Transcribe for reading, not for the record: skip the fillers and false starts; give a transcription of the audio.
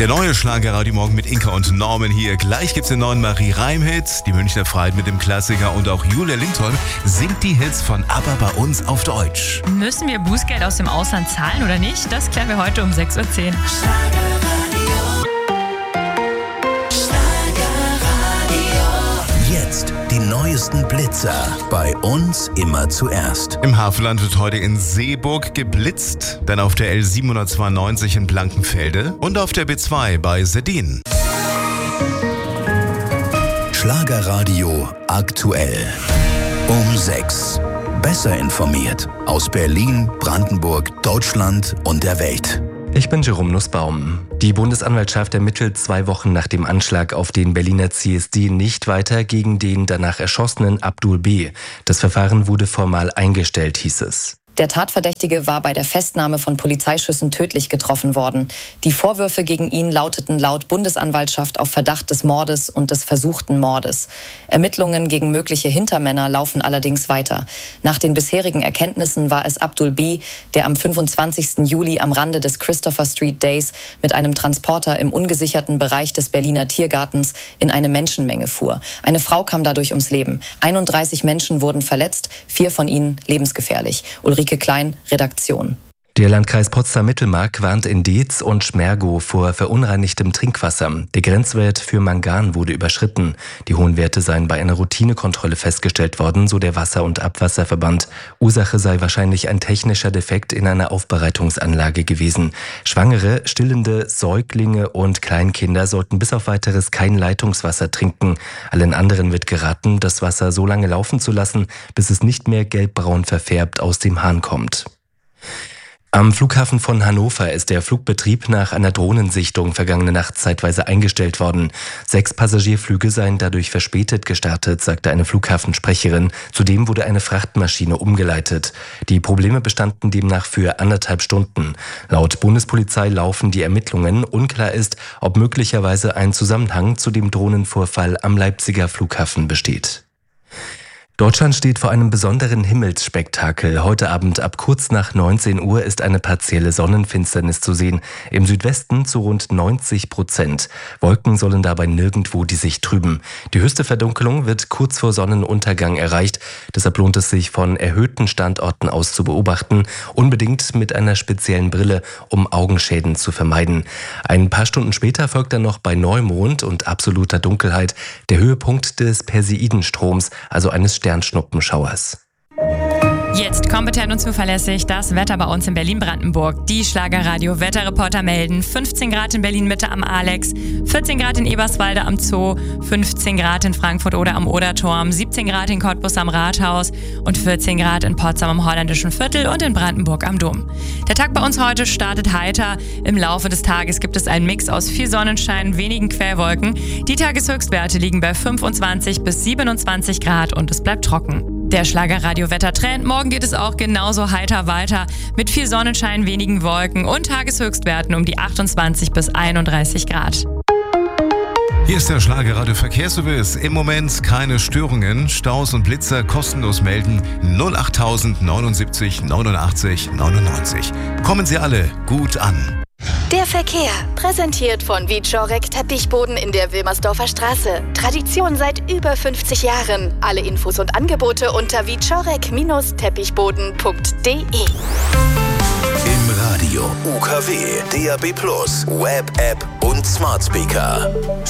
Der neue Schlagerradio Morgen mit Inka und Norman hier. Gleich gibt's den neuen Marie-Reim-Hit, die Münchner Freiheit mit dem Klassiker und auch Julia Linton singt die Hits von ABBA bei uns auf Deutsch. Müssen wir Bußgeld aus dem Ausland zahlen oder nicht? Das klären wir heute um 6.10 Uhr. Jetzt die neuesten Blitzer. Bei uns immer zuerst. Im Havelland wird heute in Seeburg geblitzt, dann auf der L792 in Blankenfelde und auf der B2 bei Seddin. Schlagerradio aktuell. Um 6. Besser informiert. Aus Berlin, Brandenburg, Deutschland und der Welt. Ich bin Jerome Nussbaum. Die Bundesanwaltschaft ermittelt 2 Wochen nach dem Anschlag auf den Berliner CSD nicht weiter gegen den danach erschossenen Abdul B. Das Verfahren wurde formal eingestellt, hieß es. Der Tatverdächtige war bei der Festnahme von Polizeischüssen tödlich getroffen worden. Die Vorwürfe gegen ihn lauteten laut Bundesanwaltschaft auf Verdacht des Mordes und des versuchten Mordes. Ermittlungen gegen mögliche Hintermänner laufen allerdings weiter. Nach den bisherigen Erkenntnissen war es Abdul B., der am 25. Juli am Rande des Christopher Street Days mit einem Transporter im ungesicherten Bereich des Berliner Tiergartens in eine Menschenmenge fuhr. Eine Frau kam dadurch ums Leben. 31 Menschen wurden verletzt, 4 von ihnen lebensgefährlich. Ulrike Klein, Redaktion. Der Landkreis Potsdam-Mittelmark warnt in Deetz und Schmergow vor verunreinigtem Trinkwasser. Der Grenzwert für Mangan wurde überschritten. Die hohen Werte seien bei einer Routinekontrolle festgestellt worden, so der Wasser- und Abwasserverband. Ursache sei wahrscheinlich ein technischer Defekt in einer Aufbereitungsanlage gewesen. Schwangere, stillende, Säuglinge und Kleinkinder sollten bis auf Weiteres kein Leitungswasser trinken. Allen anderen wird geraten, das Wasser so lange laufen zu lassen, bis es nicht mehr gelbbraun verfärbt aus dem Hahn kommt. Am Flughafen von Hannover ist der Flugbetrieb nach einer Drohnensichtung vergangene Nacht zeitweise eingestellt worden. 6 Passagierflüge seien dadurch verspätet gestartet, sagte eine Flughafensprecherin. Zudem wurde eine Frachtmaschine umgeleitet. Die Probleme bestanden demnach für 1,5 Stunden. Laut Bundespolizei laufen die Ermittlungen. Unklar ist, ob möglicherweise ein Zusammenhang zu dem Drohnenvorfall am Leipziger Flughafen besteht. Deutschland steht vor einem besonderen Himmelsspektakel. Heute Abend ab kurz nach 19 Uhr ist eine partielle Sonnenfinsternis zu sehen. Im Südwesten zu rund 90%. Wolken sollen dabei nirgendwo die Sicht trüben. Die höchste Verdunkelung wird kurz vor Sonnenuntergang erreicht. Deshalb lohnt es sich, von erhöhten Standorten aus zu beobachten. Unbedingt mit einer speziellen Brille, um Augenschäden zu vermeiden. Ein paar Stunden später folgt dann noch bei Neumond und absoluter Dunkelheit der Höhepunkt des Perseidenstroms, also eines Sternschnuppenschauers. Jetzt kompetent und zuverlässig das Wetter bei uns in Berlin-Brandenburg. Die Schlagerradio-Wetterreporter melden 15 Grad in Berlin-Mitte am Alex, 14 Grad in Eberswalde am Zoo, 15 Grad in Frankfurt oder am Oderturm, 17 Grad in Cottbus am Rathaus und 14 Grad in Potsdam am Holländischen Viertel und in Brandenburg am Dom. Der Tag bei uns heute startet heiter. Im Laufe des Tages gibt es einen Mix aus viel Sonnenschein, wenigen Quellwolken. Die Tageshöchstwerte liegen bei 25 bis 27 Grad und es bleibt trocken. Der Schlagerradio-Wettertrend. Morgen geht es auch genauso heiter weiter mit viel Sonnenschein, wenigen Wolken und Tageshöchstwerten um die 28 bis 31 Grad. Hier ist der Schlagerradio Verkehrsservice. Im Moment keine Störungen. Staus und Blitzer kostenlos melden 08000 79 89 99. Kommen Sie alle gut an. Der Verkehr, präsentiert von Wieczorek Teppichboden in der Wilmersdorfer Straße. Tradition seit über 50 Jahren. Alle Infos und Angebote unter wieczorek-teppichboden.de. Im Radio, UKW, DAB+, Web-App und Smart Speaker.